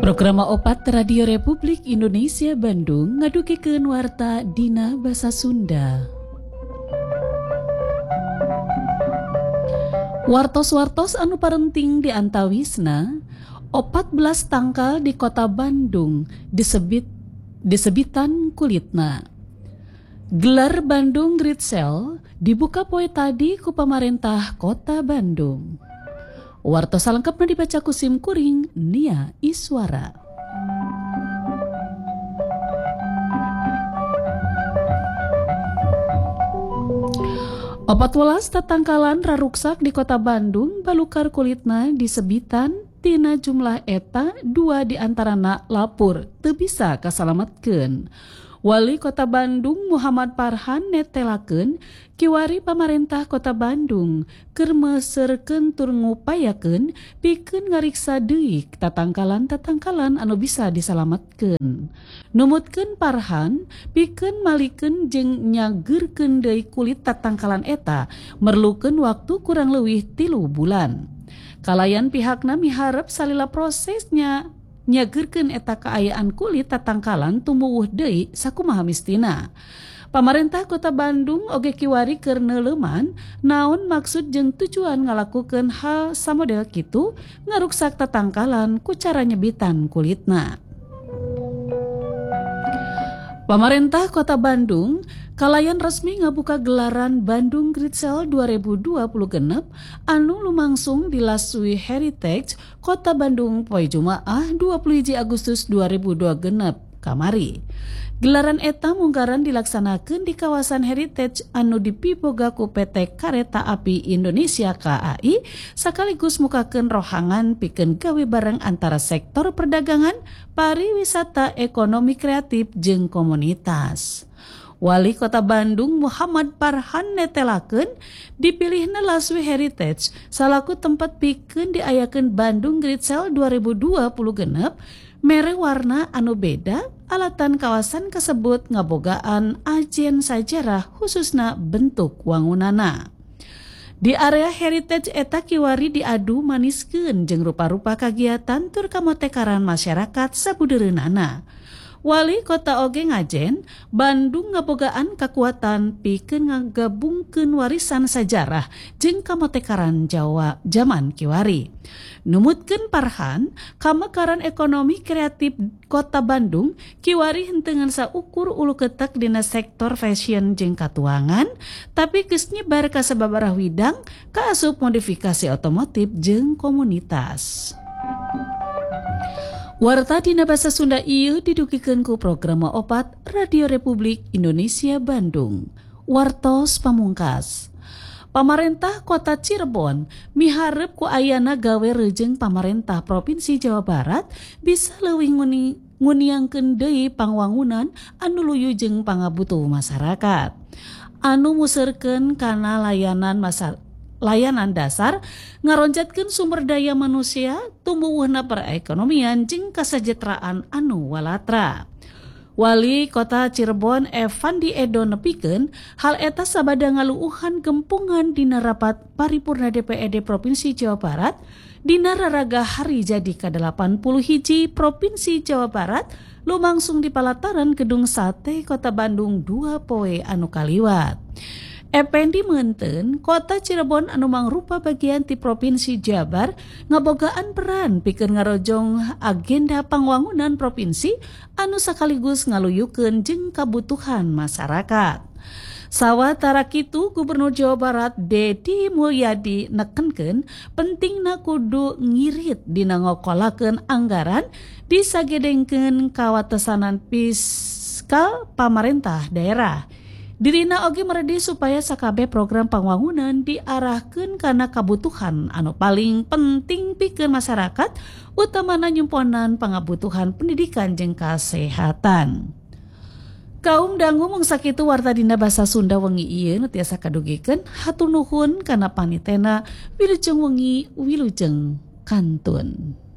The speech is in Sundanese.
Program opat Radio Republik Indonesia Bandung ngadukikeun warta dina basa Sunda. Wartos-wartos anu parenting di antawisna 14 tangkal di kota Bandung disebitan kulitna. Gelar Bandung Great Sale dibuka poe tadi ku pamarentah kota Bandung. Wartos salengkapna dibaca ku Sim Kuring Nia Iswara. Opat welas tatangkalan raruksak di kota Bandung balukar kulitna disebitan tina jumlah eta 2 diantarana lapur teu bisa kasalametkeun. Wali Kota Bandung Muhammad Farhan netelakeun kiwari pamarentah Kota Bandung keur meuseureun tur ngupayakeun pikeun ngariksa deui tatangkalan-tatangkalan anu bisa disalametkeun. Numutkeun Farhan pikeun malikeun jeung nyageurkeun deui kulit tatangkalan eta merlukeun waktu kurang leuwih 3 bulan. Kalayan pihakna miharep salila prosesnya nyageurkeun eta kaayaan kulit tatangkalan tumuwuh deui sakumaha mistina. Pamarentah Kota Bandung oge kiwari keur neuleuman naon maksud jeung tujuan ngalakukeun hal samodel kitu ngaruksak tatangkalan ku cara nyebitan kulitna. Pamarentah Kota Bandung kalayan resmi ngabuka gelaran Bandung Great Sale 2020 genep anu lumangsung di Laswi Heritage Kota Bandung poe Jumaah 21 Agustus 2002 genep kamari. Gelaran eta munggaran dilaksanakeun di kawasan Heritage anu dipiboga ku PT Kareta Api Indonesia KAI sakaligus mukakeun rohangan pikeun gawe bareng antara sektor perdagangan, pariwisata, ekonomi kreatif jeung komunitas. Wali Kota Bandung Muhammad Farhan netelakeun dipilihna Laswi Heritage salaku tempat pikeun diayakeun Bandung Great Sale 2020 genep mere warna anu beda alatan kawasan kasebut ngabogaan ajen sajarah khususna bentuk wangunana. Di area Heritage eta kiwari diadu maniskeun jeung rupa-rupa kagiatan tur kamotekaran masyarakat sabudeureunana. Wali kota oge ngajen Bandung ngabogaan kakuatan pikeun ngagabungkeun warisan sajarah jeung kamotekaran Jawa zaman kiwari. Numutkeun Farhan, kamekaran ekonomi kreatif Kota Bandung kiwari henteu ngansa ukur ulu keutek dina sektor fashion jeung katuangan, tapi geus nyebar ka sababaraha widang kaasup modifikasi otomotif jeung komunitas. Warta dina basa Sunda ieu didukikeun ku program opat Radio Republik Indonesia Bandung. Wartos pamungkas. Pamarentah Kota Cirebon miharep ku ayana gawe reujeng pamarentah Provinsi Jawa Barat bisa leuwih nguniangkeun deui pangwangunan anu luyu jeung pangabutuh masyarakat. Anu museurekeun kana layanan dasar ngaronjatkeun sumber daya manusia tumbuhna perekonomian jeung kasejahteraan anu walatra. Wali Kota Cirebon Evandi Edo nepikeun hal eta sabada ngaluuhan gempungan dina rapat paripurna DPRD Provinsi Jawa Barat dina raraga hari jadi ke-81 Provinsi Jawa Barat lumangsung di palataran Gedung Sate Kota Bandung 2 poe anu kaliwat. Ependi meunteun Kota Cirebon anu mangrupa bagian ti Provinsi Jabar ngabogaan peran pikeun ngarojong agenda pangwangunan provinsi anu sakaligus ngaluyukeun jeung kabutuhan masyarakat. Sawatara kitu Gubernur Jawa Barat Dedi Mulyadi nekenkeun pentingna kudu ngirit dina ngokolakeun anggaran disagedengkeun kawatesanan fiskal pamarentah daerah. Dirina oge meredi supaya sakabeh program pangwangunan diarahkeun kana kabutuhan anu paling penting pikeun masyarakat utamana nyumponan pangabutuhan pendidikan jeung kasehatan. Kaum dangu mung sakitu warta dina basa Sunda wengi ieu nu tiasa kadugikeun hatur nuhun kana panitena wilujeng wengi wilujeng kantun.